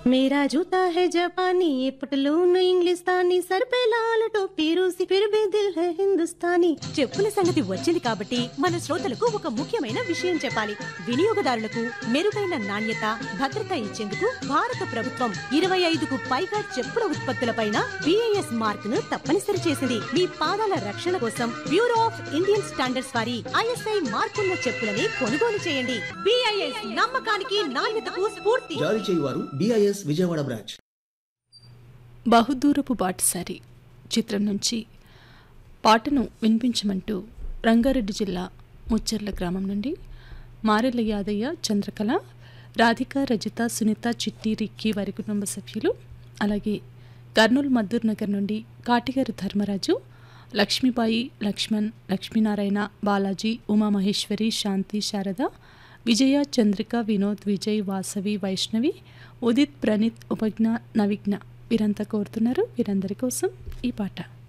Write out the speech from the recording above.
मेरा जूता है जापानी ये पटलून इंग्लिस्तानी सर पे लाल टोपी रूसी फिर भी दिल है हिंदुस्तानी చెప్పుల సంగతి వచ్చింది కాబట్టి మన శ్రోతలకు ఒక ముఖ్యమైన విషయం చెప్పాలి. వినియోగదారులకు మెరుగైన నాణ్యత భద్రత ఇచ్చేందుకు భారత ప్రభుత్వం 25కు పైగా చెప్పుల ఉత్పత్తులపైన బిఐఎస్ మార్క్ ను తప్పనిసరి చేసింది. మీ పాదాల రక్షణ కోసం బ్యూరో ఆఫ్ ఇండియన్ స్టాండర్డ్స్ వారి ఐఎస్ఐ మార్కున్న చెప్పులని కొనుగోలు చేయండి. బిఐఎస్ నమ్మకానికి నాణ్యతకు స్ఫూర్తి. జారీ చేయువారు బిఐఎస్ విజయవాడ బ్రాంచ్. బహుదూరపు బాటసారి చిత్రం నుంచి పాటను వినిపించమంటూ రంగారెడ్డి జిల్లా ముచ్చర్ల గ్రామం నుండి మారెల యాదయ్య, చంద్రకళ, రాధిక, రజిత, సునీత, చిట్టి, రిక్కి వారి కుటుంబ సభ్యులు, అలాగే కర్నూలు మద్దూర్ నగర్ నుండి కాటిగారు ధర్మరాజు, లక్ష్మీబాయి, లక్ష్మణ్, లక్ష్మీనారాయణ, బాలాజీ, ఉమామహేశ్వరి, శాంతి, శారద, విజయ, చంద్రిక, వినోద్, విజయ్, వాసవి, వైష్ణవి, ఉదిత్, ప్రణీత్, ఉపజ్ఞ, నవిజ్ఞ వీరంతా కోరుతున్నారు. వీరందరి కోసం ఈ పాట.